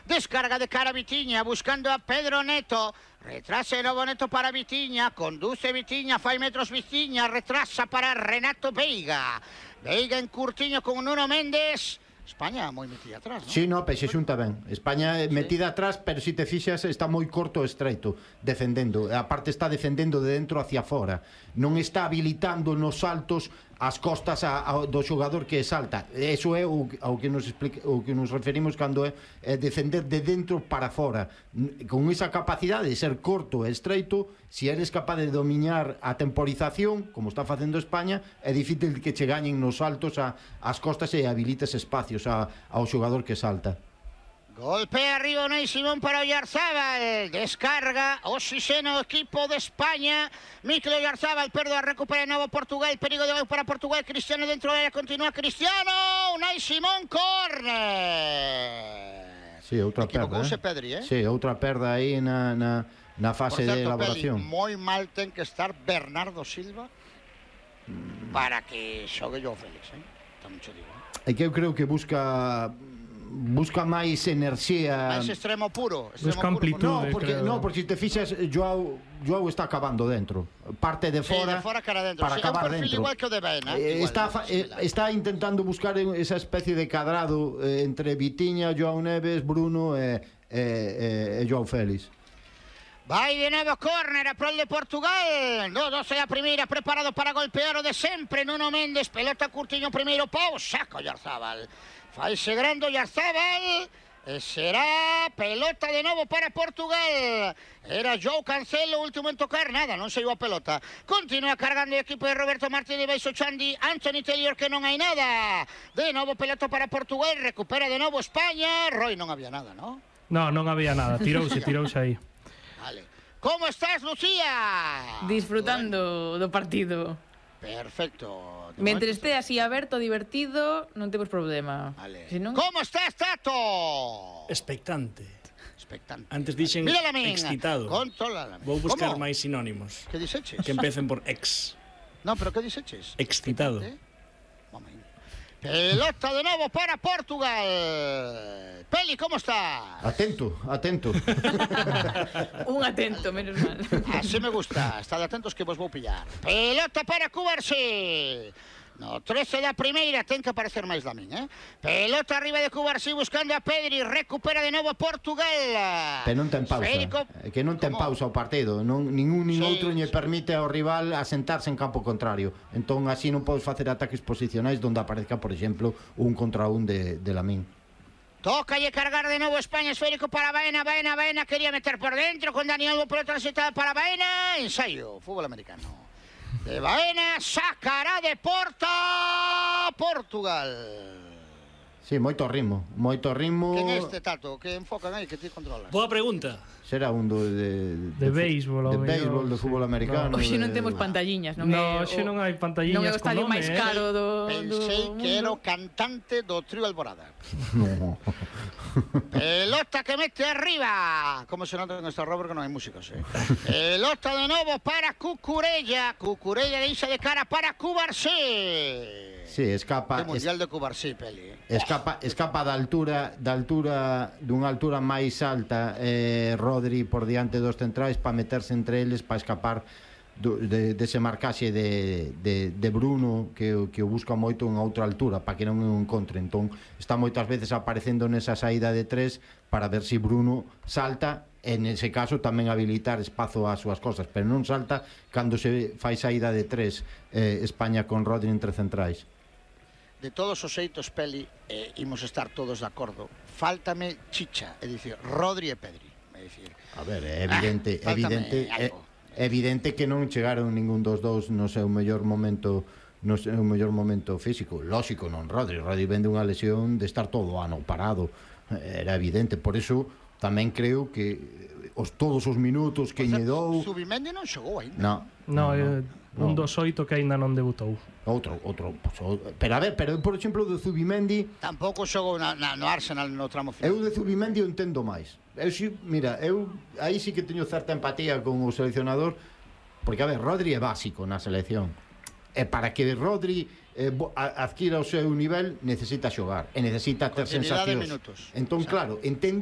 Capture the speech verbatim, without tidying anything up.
Descarga de cara a Vitiña, buscando a Pedro Neto. Retrasa de novo Neto para Vitiña. Conduce Vitiña, fai metros Vitiña. Retrasa para Renato Veiga. Veiga en curtiño con Nuno Méndez. España moi metida atrás, non? Si, sí, no, Pexe xunta ben. España é metida sí. atrás, pero se si te fixas está moi corto e estreito defendendo. A parte está defendendo de dentro hacia fora. Non está habilitando nos saltos as costas a, a, do xogador que salta. Eso é o, ao que nos explica, o que nos referimos cando é, é defender de dentro para fora. Con esa capacidade de ser corto e estreito, se si eres capaz de dominar a temporización, como está facendo España, é difícil que che gañen nos saltos a, as costas e habilites espacios a, ao xogador que salta. Golpea arriba Unai Simón para Oyarzábal. Descarga, oxixeno, equipo de España. Mikel Oyarzábal, perdo, recupera de novo Portugal. Perigo de gol para Portugal. Cristiano dentro de área, continúa Cristiano. Unai Simón, córner. Sí, outra perda, eh? Pedri, eh? Sí, outra perda aí na, na, na fase certo, de elaboración. Peli, moi mal ten que estar Bernardo Silva mm. para que xogue Joao Félix, eh? Tamén xo digo, eh? É que eu creo que busca... busca máis enerxía, máis extremo puro, extremo busca amplitude, no, porque creo. no, porque se te fixas Joao, Joao está acabando dentro, parte de fora, sí, de fora cara dentro. para sí, acabar é un perfil dentro. Igual que o de Baena, eh, igual, está, no, eh, está intentando buscar esa especie de cadrado eh, entre Vitiña, Joao Neves, Bruno e eh, eh, eh, Joao Félix. Vai de novo córner a prol de Portugal. No, dos é a primeira, preparado para golpear o de sempre. Nuno Méndez, pelota curtiño primeiro pau, saca Oyarzábal. Faise grande Oyarzábal. E será pelota de novo para Portugal. Era Joao Cancelo, último en tocar, nada, non saiu a pelota. Continúa cargando o equipo de Roberto Martínez, Baixo Chandi, Anthony Taylor, que non hai nada. De novo pelota para Portugal, recupera de novo España. Roy, non había nada, non? No, non había nada, tirouse, tirouse aí. Vale. ¿Cómo estás, Lucía? Disfrutando bueno. do partido. Perfecto. Mentre este así aberto, divertido, non temos problema. Vale. Si non... ¿Cómo estás, Tato? Expectante. Expectante. Antes dixen excitado. Contrólame. Vou buscar máis sinónimos. Que dixeches? Que empecen por ex. No, pero que dixeches? Excitado. Momento. Pelota de novo para Portugal. Peli, ¿cómo está? Atento, atento. Un atento, menos mal. Así me gusta, estad atentos que vos vou pillar. Pelota para Cubarsí. No, trece da primeira, ten que aparecer máis da min, eh? Pelota arriba de Cubarsí buscando a Pedri, recupera de novo Portugal. Pero non ten pausa, Férico... que non ten pausa o partido, non, ningún nin sí, outro lle sí. permite ao rival asentarse en campo contrario. Entón así non podes facer ataques posicionais donde aparezca, por exemplo, un contra un de, de Lamín. Toca e cargar de novo España, esférico para Baena, Baena, Baena, quería meter por dentro con Dani Albo, pelota transitada para Baena, ensayo, fútbol americano. De Baena, sacará de porta Portugal. Sí, moito ritmo, moito ritmo. Quen é este, Tato? Que enfocan aí, que ti controlas? Boa pregunta. Será un do de de, de béisbol, de béisbol, de fútbol americano. Hoxe non de... temos pantalliñas, non no, é? Hoxe non hai pantalliñas. Non é o estadio máis caro do Pensei do que era o cantante do Trío Alborada. No. Pelota que mete arriba. Como se nota en esta Robert que non hai músicos, eh? Pelota de novo para Cucurella. Cucurella deixa de cara para Cubarsí. Sí, escapa. Que mundial es, de Cubarsí, Peli. Escapa, escapa da altura, da altura, dunha altura máis alta, eh, Rodri por diante dos centrais para meterse entre eles, para escapar do, de, dese marcaxe de, de, de Bruno que, que o busca moito en outra altura para que non o encontre. Entón está moitas veces aparecendo nesa saída de tres para ver se si Bruno salta e nese caso tamén habilitar espazo ás súas cosas, pero non salta cando se fai saída de tres, eh, España con Rodri entre centrais. De todos os xeitos, Peli, eh, imos estar todos de acordo, fáltame chicha, é dicir, Rodri e Pedri, é dicir. A ver, é evidente, ah, evidente, é, é evidente que non chegaron ningún dos dous no seu mellor momento, no seu mellor momento físico. Lóxico, non Rodri, Rodri vende unha lesión de estar todo o ano parado, era evidente, por eso tamén creo que os todos os minutos que lle dou. Zubimendi non xogou aínda. No, no, no, no. Un dos oito que aínda non debutou. Outro, outro, pues, pero a ver, pero por exemplo do Zubimendi tampouco xogou na, na, no Arsenal no tramo final. Eu de Zubimendi o entendo máis. Eu si, mira, eu aí sí que teño certa empatía con o seleccionador, porque a ver, Rodri é básico na selección. E para que Rodri eh, adquira o seu nivel necesita xogar e necesita ter sensacións. Entón, claro, entendo